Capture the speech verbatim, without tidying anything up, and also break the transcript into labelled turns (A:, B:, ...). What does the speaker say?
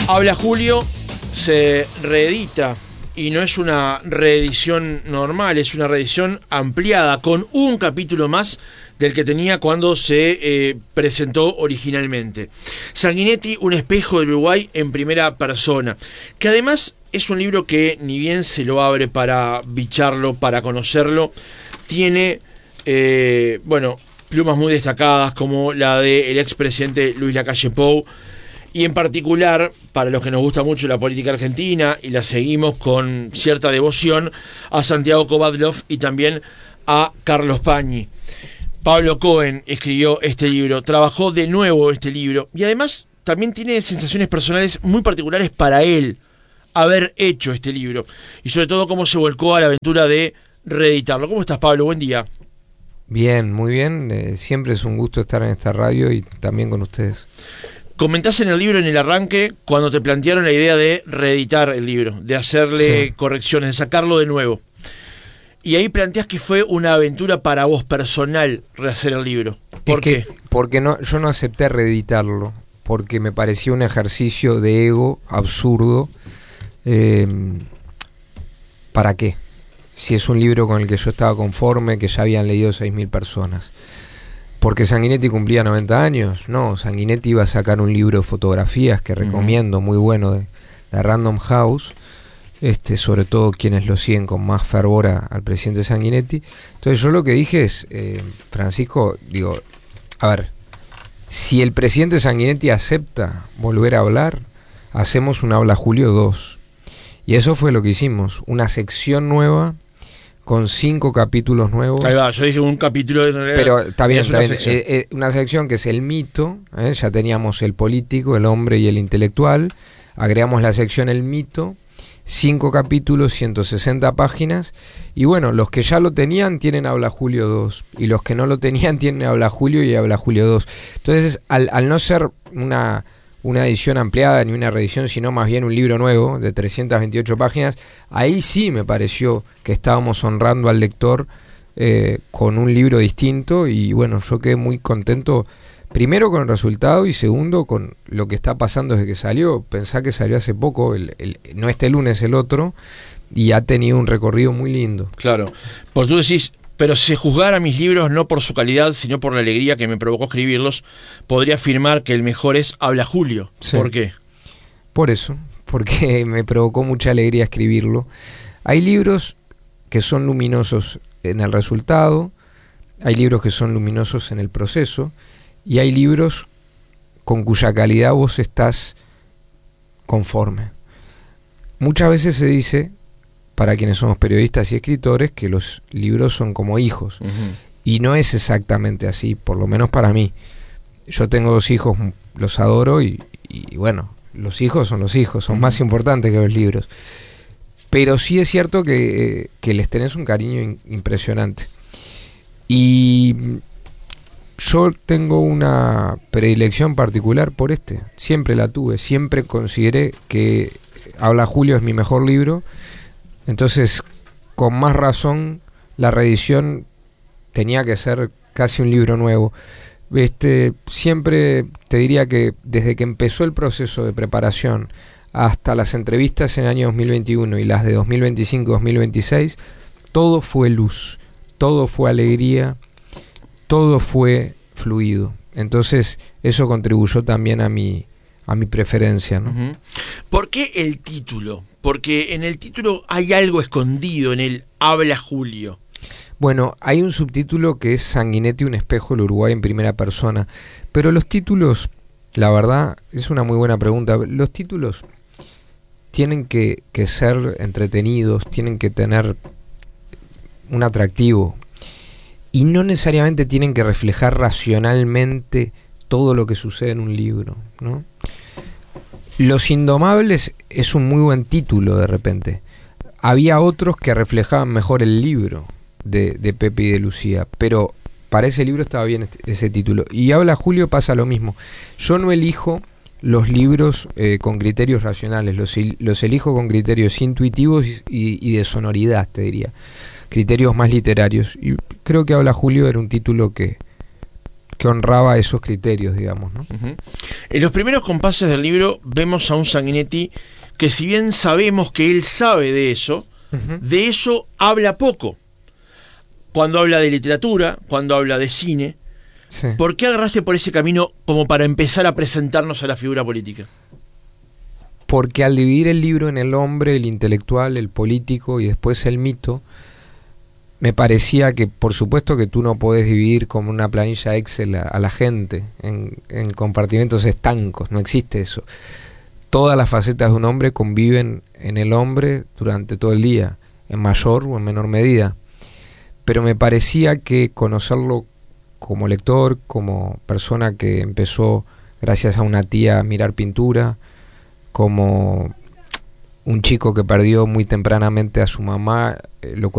A: Habla Julio se reedita y no es una reedición normal, es una reedición ampliada con un capítulo más del que tenía cuando se eh, presentó originalmente. Sanguinetti, un espejo del Uruguay en primera persona, que además es un libro que ni bien se lo abre para bicharlo, para conocerlo, tiene, eh, bueno, plumas muy destacadas como la del expresidente Luis Lacalle Pou, y en particular, para los que nos gusta mucho la política argentina y la seguimos con cierta devoción, a Santiago Kovadlov y también a Carlos Pañi. Pablo Cohen escribió este libro, trabajó de nuevo este libro y además también tiene sensaciones personales muy particulares para él haber hecho este libro y sobre todo cómo se volcó a la aventura de reeditarlo. ¿Cómo estás, Pablo? Buen día.
B: Bien, muy bien. Eh, siempre es un gusto estar en esta radio y también con ustedes.
A: Comentás en el libro, en el arranque, cuando te plantearon la idea de reeditar el libro, de hacerle sí. correcciones, de sacarlo de nuevo. Y ahí planteás que fue una aventura para vos personal rehacer el libro. ¿Por qué?
B: Porque no, yo no acepté reeditarlo, porque me parecía un ejercicio de ego absurdo. Eh, ¿Para qué? Si es un libro con el que yo estaba conforme, que ya habían leído seis mil personas. ¿Porque Sanguinetti cumplía noventa años? No, Sanguinetti iba a sacar un libro de fotografías que recomiendo, uh-huh. muy bueno, de, de Random House, este, sobre todo quienes lo siguen con más fervor a, al presidente Sanguinetti. Entonces yo lo que dije es, eh, Francisco, digo, a ver, si el presidente Sanguinetti acepta volver a hablar, hacemos un Habla Julio dos. Y eso fue lo que hicimos, una sección nueva, con cinco capítulos nuevos.
A: Ahí va, yo dije un capítulo de...
B: Pero está bien, está
A: una,
B: bien.
A: sección.
B: Eh, eh, una sección que es el mito, ¿eh? Ya teníamos el político, el hombre y el intelectual, agregamos la sección el mito, cinco capítulos, ciento sesenta páginas, y bueno, los que ya lo tenían tienen Habla Julio dos, y los que no lo tenían tienen Habla Julio y Habla Julio dos. Entonces, al, al no ser una... una edición ampliada ni una reedición, sino más bien un libro nuevo de trescientas veintiocho páginas, ahí sí me pareció que estábamos honrando al lector eh, con un libro distinto y bueno, yo quedé muy contento, primero con el resultado y segundo con lo que está pasando desde que salió. Pensá que salió hace poco, el, el, no este lunes, el otro, y ha tenido un recorrido muy lindo.
A: Claro, porque tú decís... Pero si juzgara mis libros no por su calidad, sino por la alegría que me provocó escribirlos, podría afirmar que el mejor es Habla Julio. Sí. ¿Por qué?
B: Por eso, porque me provocó mucha alegría escribirlo. Hay libros que son luminosos en el resultado, hay libros que son luminosos en el proceso, y hay libros con cuya calidad vos estás conforme. Muchas veces se dice, para quienes somos periodistas y escritores, que los libros son como hijos. Uh-huh. Y no es exactamente así, por lo menos para mí. Yo tengo dos hijos, los adoro y, y bueno, los hijos son los hijos, son uh-huh. más importantes que los libros. Pero sí es cierto que, que les tenés un cariño in, impresionante. Y yo tengo una predilección particular por este, siempre la tuve, siempre consideré que Habla Julio es mi mejor libro. Entonces, con más razón, la reedición tenía que ser casi un libro nuevo. Este, siempre te diría que desde que empezó el proceso de preparación hasta las entrevistas en el año dos mil veintiuno y las de dos mil veinticinco dos mil veintiséis, todo fue luz, todo fue alegría, todo fue fluido. Entonces, eso contribuyó también a mi, a mi preferencia, ¿no?
A: Uh-huh. ¿Por qué el título? Porque en el título hay algo escondido, en el Habla Julio.
B: Bueno, hay un subtítulo que es Sanguinetti, un espejo del Uruguay en primera persona. Pero los títulos, la verdad, es una muy buena pregunta. Los títulos tienen que, que ser entretenidos, tienen que tener un atractivo. Y no necesariamente tienen que reflejar racionalmente todo lo que sucede en un libro, ¿no? Los Indomables es un muy buen título de repente. Había otros que reflejaban mejor el libro de, de Pepe y de Lucía, pero para ese libro estaba bien este, ese título. Y Habla Julio pasa lo mismo. Yo no elijo los libros eh, con criterios racionales, los, los elijo con criterios intuitivos y, y de sonoridad, te diría. Criterios más literarios. Y creo que Habla Julio era un título que, que honraba esos criterios, digamos, ¿no?
A: Uh-huh. En los primeros compases del libro vemos a un Sanguinetti que, si bien sabemos que él sabe de eso, uh-huh. de eso habla poco. Cuando habla de literatura, cuando habla de cine.
B: Sí.
A: ¿Por qué agarraste por ese camino como para empezar a presentarnos a la figura política?
B: Porque al dividir el libro en el hombre, el intelectual, el político y después el mito, me parecía que, por supuesto, que tú no podés dividir como una planilla Excel a, a la gente en, en compartimentos estancos, no existe eso. Todas las facetas de un hombre conviven en el hombre durante todo el día, en mayor o en menor medida. Pero me parecía que conocerlo como lector, como persona que empezó, gracias a una tía, a mirar pintura, como un chico que perdió muy tempranamente a su mamá, lo cual